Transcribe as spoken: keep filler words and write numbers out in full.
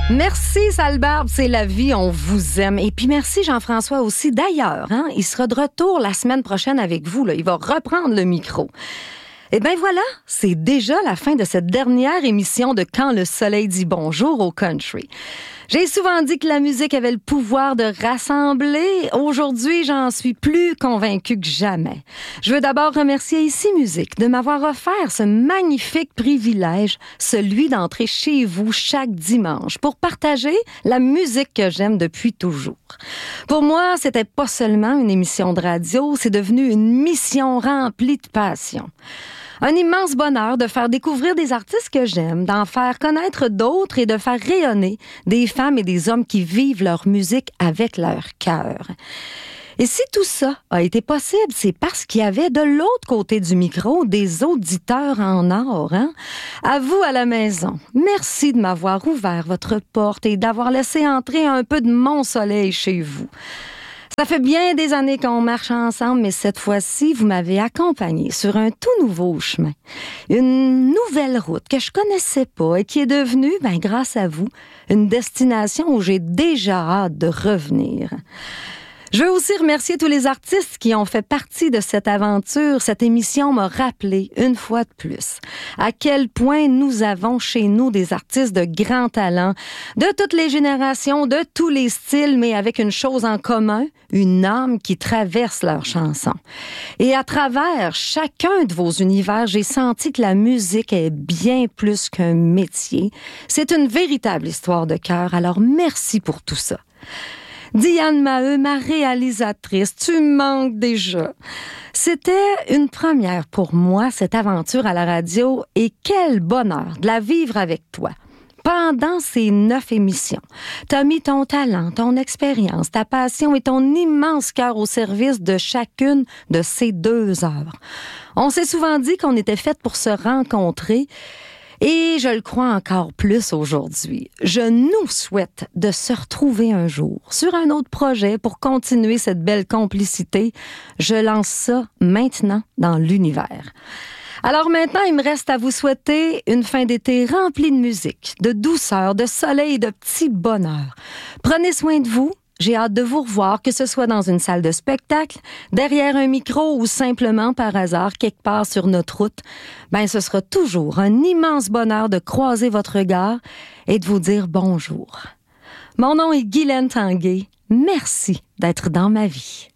Merci, Salbarbe, c'est la vie, on vous aime. Et puis merci, Jean-François, aussi. D'ailleurs, hein, il sera de retour la semaine prochaine avec vous. Là. Il va reprendre le micro. Eh bien voilà, c'est déjà la fin de cette dernière émission de Quand le soleil dit bonjour au country. J'ai souvent dit que la musique avait le pouvoir de rassembler. Aujourd'hui, j'en suis plus convaincue que jamais. Je veux d'abord remercier Ici Musique de m'avoir offert ce magnifique privilège, celui d'entrer chez vous chaque dimanche pour partager la musique que j'aime depuis toujours. Pour moi, c'était pas seulement une émission de radio, c'est devenu une mission remplie de passion. Un immense bonheur de faire découvrir des artistes que j'aime, d'en faire connaître d'autres et de faire rayonner des femmes et des hommes qui vivent leur musique avec leur cœur. Et si tout ça a été possible, c'est parce qu'il y avait de l'autre côté du micro des auditeurs en or. Hein? À vous à la maison, merci de m'avoir ouvert votre porte et d'avoir laissé entrer un peu de mon soleil chez vous. Ça fait bien des années qu'on marche ensemble, mais cette fois-ci, vous m'avez accompagné sur un tout nouveau chemin. Une nouvelle route que je connaissais pas et qui est devenue, ben, grâce à vous, une destination où j'ai déjà hâte de revenir. Je veux aussi remercier tous les artistes qui ont fait partie de cette aventure. Cette émission m'a rappelé, une fois de plus, à quel point nous avons chez nous des artistes de grand talent, de toutes les générations, de tous les styles, mais avec une chose en commun, une âme qui traverse leurs chansons. Et à travers chacun de vos univers, j'ai senti que la musique est bien plus qu'un métier. C'est une véritable histoire de cœur, alors merci pour tout ça. Diane Maheu, ma réalisatrice, tu me manques déjà. C'était une première pour moi, cette aventure à la radio, et quel bonheur de la vivre avec toi. Pendant ces neuf émissions, t'as mis ton talent, ton expérience, ta passion et ton immense cœur au service de chacune de ces deux heures. On s'est souvent dit qu'on était faites pour se rencontrer, et je le crois encore plus aujourd'hui. Je nous souhaite de se retrouver un jour sur un autre projet pour continuer cette belle complicité. Je lance ça maintenant dans l'univers. Alors maintenant, il me reste à vous souhaiter une fin d'été remplie de musique, de douceur, de soleil et de petits bonheurs. Prenez soin de vous. J'ai hâte de vous revoir, que ce soit dans une salle de spectacle, derrière un micro ou simplement par hasard quelque part sur notre route. Ben, ce sera toujours un immense bonheur de croiser votre regard et de vous dire bonjour. Mon nom est Guylaine Tanguay. Merci d'être dans ma vie.